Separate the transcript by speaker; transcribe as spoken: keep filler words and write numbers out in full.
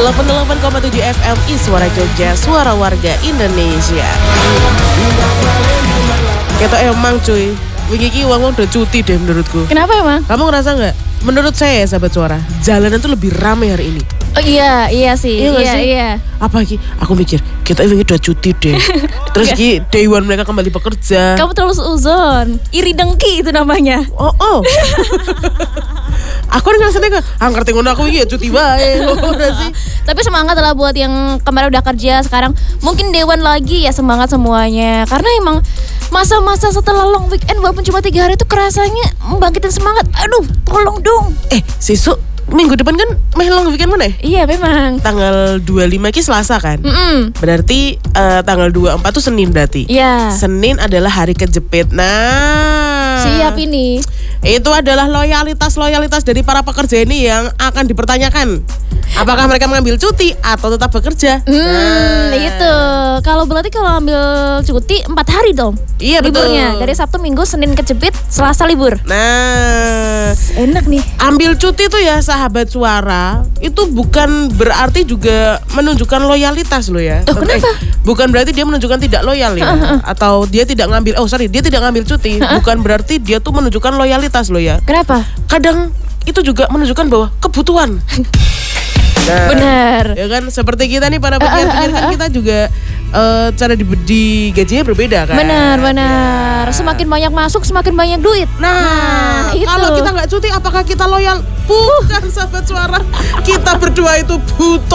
Speaker 1: delapan puluh delapan koma tujuh F M I Suara Jogja, suara warga Indonesia. Kita emang cuy, wingi iki wong udah cuti deh menurutku.
Speaker 2: Kenapa emang?
Speaker 1: Kamu ngerasa nggak? Menurut saya ya sahabat suara, jalanan tuh lebih ramai hari ini.
Speaker 2: Oh iya, iya sih.
Speaker 1: Iya,
Speaker 2: iya,
Speaker 1: sih?
Speaker 2: iya.
Speaker 1: Apa iki? Aku mikir, kita ini udah cuti deh. Terus ki day one mereka kembali bekerja.
Speaker 2: Kamu terlalu seuzon. Iri dengki itu namanya.
Speaker 1: Oh, oh. Aku udah ngerasa kan, ah ngerti ngono aku iya cuti bae. sih.
Speaker 2: Tapi semangat lah buat yang kemarin udah kerja, sekarang mungkin dewan lagi ya, semangat semuanya. Karena emang masa-masa setelah long weekend walaupun cuma tiga hari itu kerasanya membangkitkan semangat. Aduh, tolong dong.
Speaker 1: Eh, Sisu, minggu depan kan meh long weekend mana?
Speaker 2: Iya memang.
Speaker 1: Tanggal dua puluh lima ki Selasa kan?
Speaker 2: Mm-mm.
Speaker 1: Berarti uh, tanggal dua puluh empat tuh Senin berarti.
Speaker 2: Iya.
Speaker 1: Senin adalah hari kejepit. Nah,
Speaker 2: Siap ini.
Speaker 1: itu adalah loyalitas-loyalitas dari para pekerja ini yang akan dipertanyakan. Apakah mereka mengambil cuti atau tetap bekerja?
Speaker 2: Hmm,
Speaker 1: Nah.
Speaker 2: itu. Kalau berarti kalau ambil cuti empat hari dong.
Speaker 1: Iya, betul.
Speaker 2: Liburnya dari Sabtu, Minggu, Senin kejepit, Selasa libur.
Speaker 1: Nah,
Speaker 2: Enak nih.
Speaker 1: ambil cuti tuh ya sahabat suara, itu bukan berarti juga menunjukkan loyalitas loh ya.
Speaker 2: Oh, kenapa?
Speaker 1: Bukan berarti dia menunjukkan tidak loyal ya. Atau dia tidak ngambil, oh sorry, dia tidak ngambil cuti. Bukan berarti dia tuh menunjukkan loyalitas loh ya.
Speaker 2: Kenapa?
Speaker 1: Kadang itu juga menunjukkan bahwa kebutuhan. Nah,
Speaker 2: Benar.
Speaker 1: ya kan seperti kita nih para penyiar-penyiar kan kita juga uh, cara di, di gajinya berbeda kan.
Speaker 2: Benar, benar. Semakin banyak masuk, semakin banyak duit.
Speaker 1: Nah,
Speaker 2: Nah, itu.
Speaker 1: kalau kita nggak cuti, apakah kita loyal? Bukan sahabat suara. Kita berdua itu butuh